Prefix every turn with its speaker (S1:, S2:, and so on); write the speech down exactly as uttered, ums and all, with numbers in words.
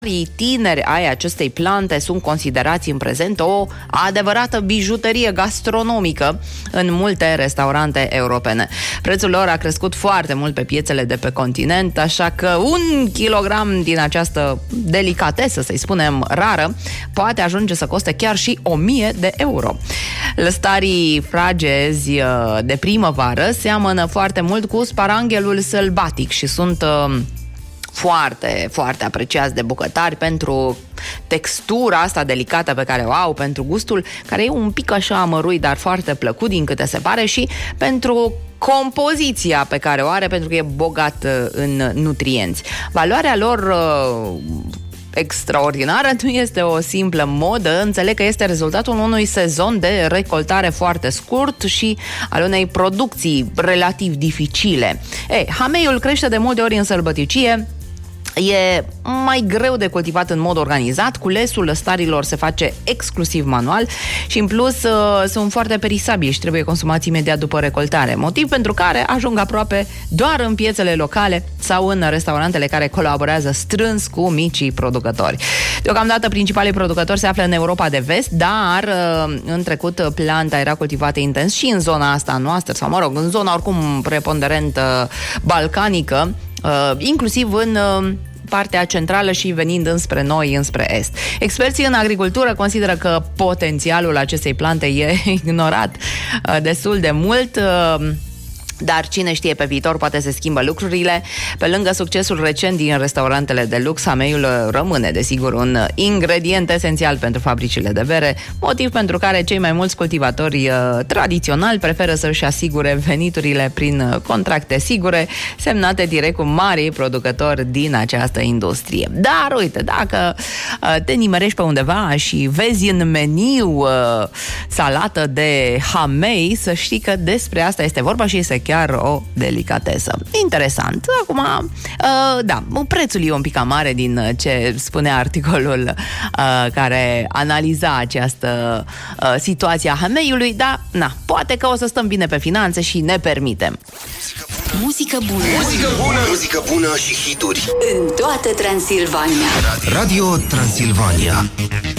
S1: tineri ai acestei plante sunt considerați în prezent o adevărată bijuterie gastronomică în multe restaurante europene. Prețul lor a crescut foarte mult pe piețele de pe continent, așa că un kilogram din această delicatesă, să-i spunem rară, poate ajunge să coste chiar și o mie de euro. Lăstarii fragezi de primăvară seamănă foarte mult cu sparanghelul sălbatic și sunt foarte, foarte apreciați de bucătari pentru textura asta delicată pe care o au, pentru gustul care e un pic așa amărui, dar foarte plăcut din câte se pare, și pentru compoziția pe care o are, pentru că e bogat în nutrienți. Valoarea lor uh, extraordinară nu este o simplă modă, înțeleg că este rezultatul unui sezon de recoltare foarte scurt și al unei producții relativ dificile. Ei, hameiul crește de multe ori în sălbăticie, e mai greu de cultivat în mod organizat, culesul lăstarilor se face exclusiv manual și în plus uh, sunt foarte perisabili și trebuie consumați imediat după recoltare, motiv pentru care ajung aproape doar în piețele locale sau în restaurantele care colaborează strâns cu micii producători. Deocamdată principalii producători se află în Europa de Vest, dar uh, în trecut planta era cultivată intens și în zona asta noastră, sau mă rog, în zona oricum preponderent uh, balcanică, Uh, inclusiv în uh, partea centrală și venind înspre noi, înspre est. Experții în agricultură consideră că potențialul acestei plante e ignorat uh, destul de mult, uh, dar cine știe, pe viitor poate se schimbă lucrurile. Pe lângă succesul recent din restaurantele de lux, hameiul rămâne, desigur, un ingredient esențial pentru fabricile de bere, motiv pentru care cei mai mulți cultivatori uh, tradiționali preferă să-și asigure veniturile prin contracte sigure, semnate direct cu mari producători din această industrie. Dar, uite, dacă uh, te nimerești pe undeva și vezi în meniu uh, salată de hamei, să știi că despre asta este vorba și este chiar o delicatesă. Interesant. Acum, uh, da, prețul e un pic mare din ce spunea articolul uh, care analiza această uh, situație a hameiului, dar, na, poate că o să stăm bine pe finanțe și ne permitem.
S2: Muzică bună.
S3: Muzică bună, muzică bună și hituri
S2: în toată Transilvania.
S3: Radio Transilvania.